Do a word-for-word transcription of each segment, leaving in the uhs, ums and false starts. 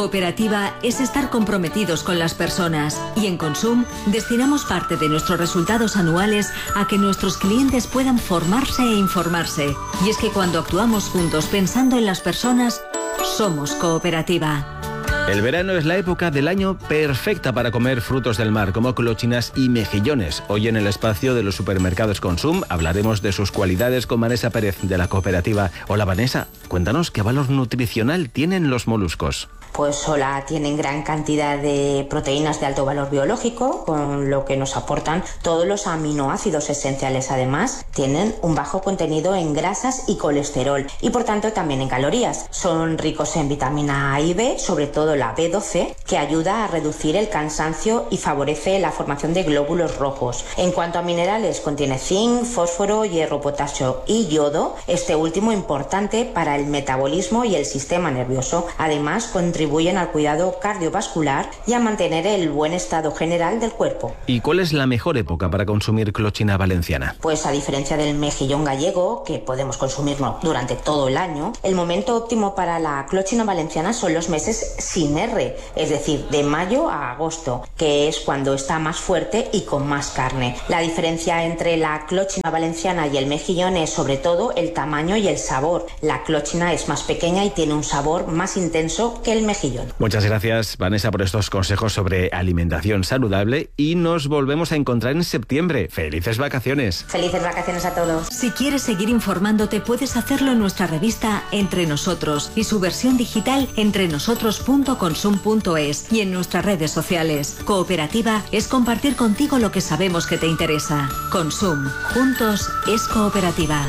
Cooperativa es estar comprometidos con las personas y en Consum destinamos parte de nuestros resultados anuales a que nuestros clientes puedan formarse e informarse. Y es que cuando actuamos juntos pensando en las personas, somos Cooperativa. El verano es la época del año perfecta para comer frutos del mar, como clochinas y mejillones. Hoy en el espacio de los supermercados Consum hablaremos de sus cualidades con Vanessa Pérez, de la cooperativa. Hola Vanessa, cuéntanos qué valor nutricional tienen los moluscos. Pues hola, tienen gran cantidad de proteínas de alto valor biológico, con lo que nos aportan todos los aminoácidos esenciales. Además, tienen un bajo contenido en grasas y colesterol y por tanto también en calorías. Son ricos en vitamina A y B, sobre todo la B doce, que ayuda a reducir el cansancio y favorece la formación de glóbulos rojos. En cuanto a minerales, contiene zinc, fósforo, hierro, potasio y yodo, este último importante para el metabolismo y el sistema nervioso. Además, contribuye contribuyen al cuidado cardiovascular y a mantener el buen estado general del cuerpo. ¿Y cuál es la mejor época para consumir clochina valenciana? Pues a diferencia del mejillón gallego, que podemos consumirlo durante todo el año, el momento óptimo para la clochina valenciana son los meses sin R, es decir, de mayo a agosto, que es cuando está más fuerte y con más carne. La diferencia entre la clochina valenciana y el mejillón es sobre todo el tamaño y el sabor. La clochina es más pequeña y tiene un sabor más intenso que el mejillón. Muchas gracias, Vanessa, por estos consejos sobre alimentación saludable y nos volvemos a encontrar en septiembre. ¡Felices vacaciones! ¡Felices vacaciones a todos! Si quieres seguir informándote, puedes hacerlo en nuestra revista Entre Nosotros y su versión digital entrenosotros punto consum punto es y en nuestras redes sociales. Cooperativa es compartir contigo lo que sabemos que te interesa. Consum. Juntos es cooperativa.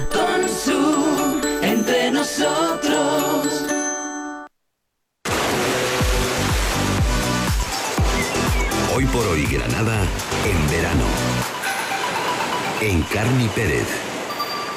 Consum. Entre nosotros. Hoy por hoy Granada en verano. En Carni Pérez.